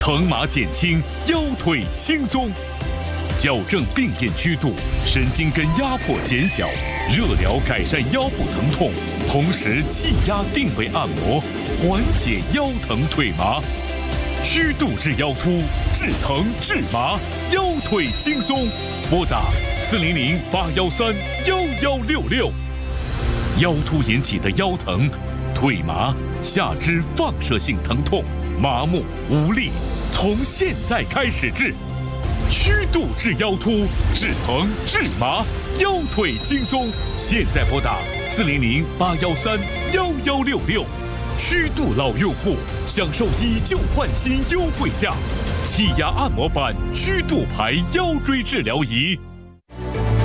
疼麻减轻，腰腿轻松。矫正病变曲度，神经根压迫减小，热疗改善腰部疼痛，同时气压定位按摩，缓解腰疼腿麻。曲度治腰突，治疼治麻，腰腿轻松。拨打400-813-1166。腰突引起的腰疼、腿麻、下肢放射性疼痛、麻木无力，从现在开始治。曲度治腰突，治疼治麻，腰腿轻松。现在拨打400-813-1166。曲度老用户享受以旧换新优惠价，气压按摩板曲度牌腰椎治疗仪。